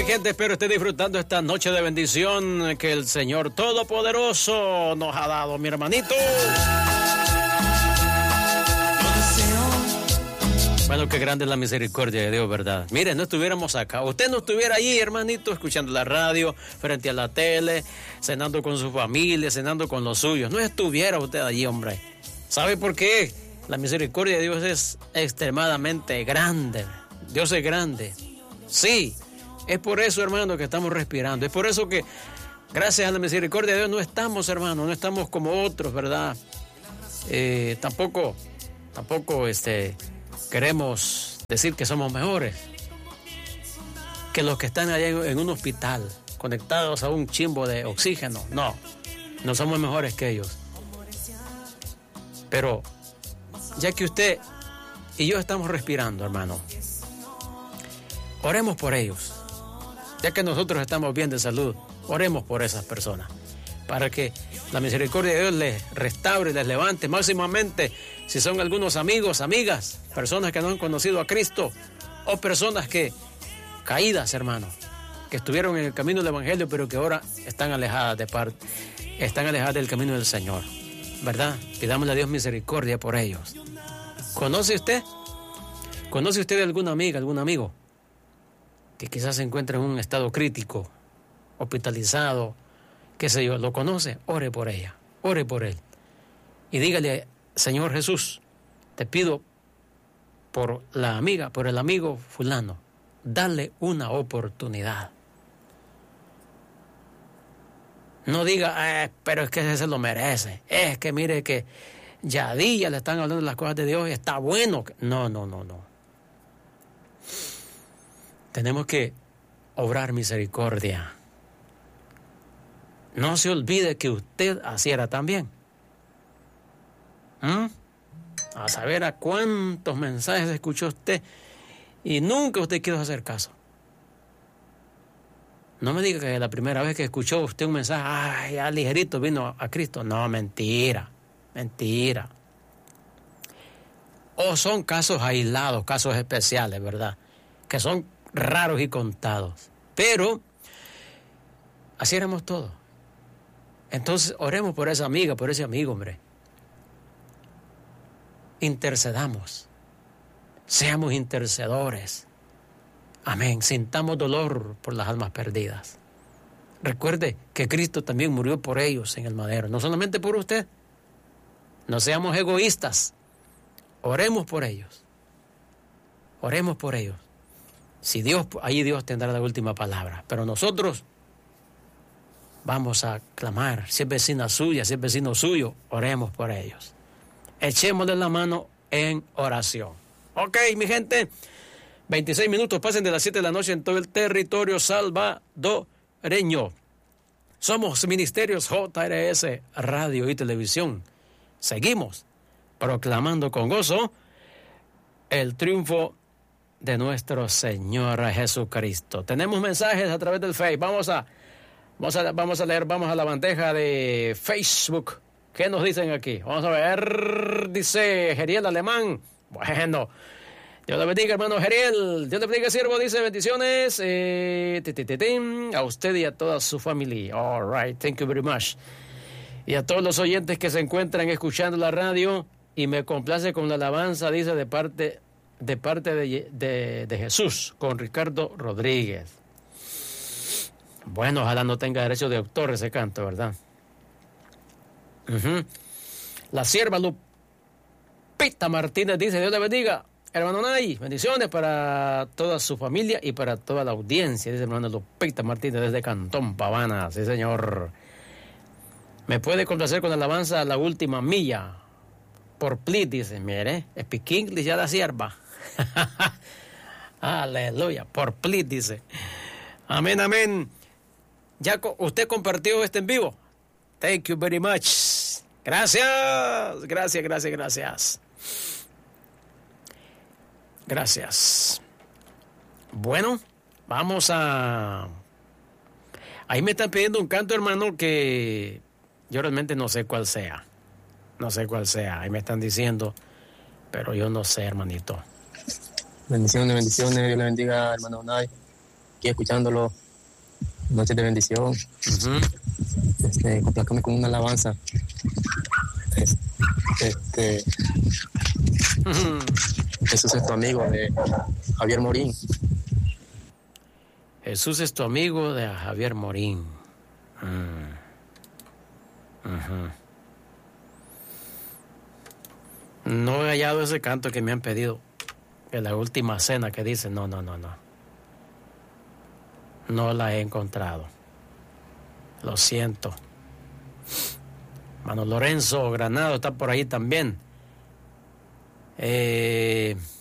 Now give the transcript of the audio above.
gente, espero esté disfrutando esta noche de bendición que el Señor Todopoderoso nos ha dado, mi hermanito. Bueno, qué grande es la misericordia de Dios, ¿verdad? Mire, no estuviéramos acá, usted no estuviera allí, hermanito, escuchando la radio, frente a la tele, cenando con su familia, cenando con los suyos. No estuviera usted allí, hombre. ¿Sabe por qué? La misericordia de Dios es extremadamente grande. Dios es grande. Sí, es por eso, hermano, que estamos respirando. Es por eso que, gracias a la misericordia de Dios, no estamos, hermano, no estamos como otros, ¿verdad? Tampoco, queremos decir que somos mejores que los que están allá en un hospital, conectados a un chimbo de oxígeno. No somos mejores que ellos. Pero ya que usted y yo estamos respirando, hermano, oremos por ellos. Ya que nosotros estamos bien de salud, oremos por esas personas, para que la misericordia de Dios les restaure, les levante, máximamente si son algunos amigos, amigas, personas que no han conocido a Cristo, o personas que, caídas, hermano, que estuvieron en el camino del Evangelio, pero que ahora están alejadas del camino del Señor, ¿verdad? Pidámosle a Dios misericordia por ellos. ¿Conoce usted de alguna amiga, algún amigo que quizás se encuentra en un estado crítico, hospitalizado, qué sé yo, lo conoce? Ore por ella, ore por él. Y dígale: Señor Jesús, te pido por la amiga, por el amigo fulano, dale una oportunidad. No diga, pero es que ese se lo merece. Es que mire que ya le están hablando de las cosas de Dios y está bueno. No. Tenemos que obrar misericordia. No se olvide que usted así era también. A saber a cuántos mensajes escuchó usted y nunca usted quiso hacer caso. No me diga que la primera vez que escuchó usted un mensaje, ya ligerito vino a Cristo. No, mentira. O son casos aislados, casos especiales, ¿verdad? Que son raros y contados. Pero así éramos todos. Entonces oremos por esa amiga, por ese amigo, hombre. Intercedamos. Seamos intercedores. Amén. Sintamos dolor por las almas perdidas. Recuerde que Cristo también murió por ellos en el madero, no solamente por usted. No seamos egoístas. Oremos por ellos. Oremos por ellos. Si Dios, ahí Dios tendrá la última palabra. Pero nosotros vamos a clamar. Si es vecina suya, si es vecino suyo, oremos por ellos. Echémosle la mano en oración. Ok, mi gente. 26 minutos pasen de las 7 de la noche en todo el territorio salvadoreño. Somos Ministerios JRS Radio y Televisión. Seguimos proclamando con gozo el triunfo de nuestro Señor Jesucristo. Tenemos mensajes a través del Facebook. Vamos a leer, vamos a la bandeja de Facebook. ¿Qué nos dicen aquí? Vamos a ver. Dice Geriel Alemán. Bueno, Dios le bendiga, hermano Geriel. Dios le bendiga, siervo. Dice bendiciones a usted y a toda su familia. All right, thank you very much. Y a todos los oyentes que se encuentran escuchando la radio. Y me complace con la alabanza, dice, de parte de Jesús, con Ricardo Rodríguez. Bueno, ojalá no tenga derecho de autor ese canto, ¿verdad? La sierva Lupita Martínez dice: Dios le bendiga, hermano Nay, bendiciones para toda su familia y para toda la audiencia, dice hermano Lupita Martínez desde Cantón Pavana. Sí, señor. Me puede complacer con la alabanza La Última Milla, por please, dice. Mire, speak English ya la sierva. Aleluya, por please, dice. Amén, amén. Ya usted compartió este en vivo. Thank you very much. Gracias. Bueno, vamos a... Ahí me están pidiendo un canto, hermano, que yo realmente no sé cuál sea. Ahí me están diciendo, pero yo no sé, hermanito. Bendiciones, Dios le bendiga, hermano Nay. aquí escuchándolo. Noche de bendición. Complázcame con una alabanza. Jesús es tu amigo, de Javier Morín. Jesús es tu amigo, de Javier Morín. No he hallado ese canto que me han pedido, en la última cena, que dice no. No la he encontrado. Lo siento. Mano Lorenzo Granado está por ahí también.